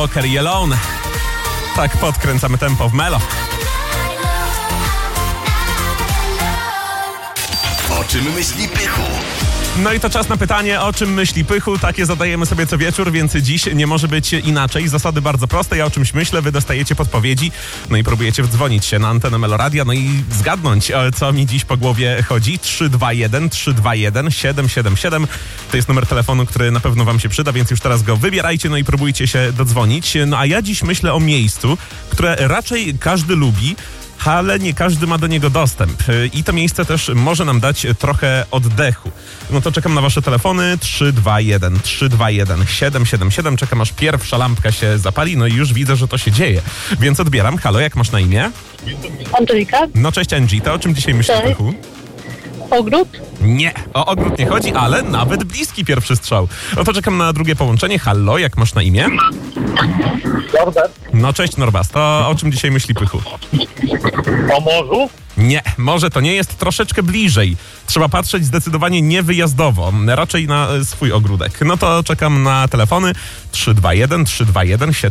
Walker i Alone. Tak podkręcamy tempo w Melo. O czym myśli Pychu? No i to czas na pytanie, o czym myśli Pychu. Takie zadajemy sobie co wieczór, więc dziś nie może być inaczej. Zasady bardzo proste. Ja o czymś myślę, wy dostajecie podpowiedzi. No i próbujecie wdzwonić się na antenę Meloradia, no i zgadnąć, co mi dziś po głowie chodzi. 321 777. To jest numer telefonu, który na pewno wam się przyda, więc już teraz go wybierajcie, no i próbujcie się dodzwonić. No a ja dziś myślę o miejscu, które raczej każdy lubi, ale nie każdy ma do niego dostęp. I to miejsce też może nam dać trochę oddechu. No to czekam na wasze telefony. 321 777. Czekam, aż pierwsza lampka się zapali. No i już widzę, że to się dzieje. Więc odbieram. Halo, jak masz na imię? Angelika? No cześć Angie, to o czym dzisiaj myślisz, Cześć. Pychu? Ogród? Nie, o ogród nie chodzi, ale nawet bliski pierwszy strzał. No to czekam na drugie połączenie. Halo, jak masz na imię? Norbert. No cześć Norbas, to o czym dzisiaj myśli Pychu? O morzu? Nie, może to nie jest, troszeczkę bliżej. Trzeba patrzeć zdecydowanie niewyjazdowo, raczej na swój ogródek. No to czekam na telefony. 321 7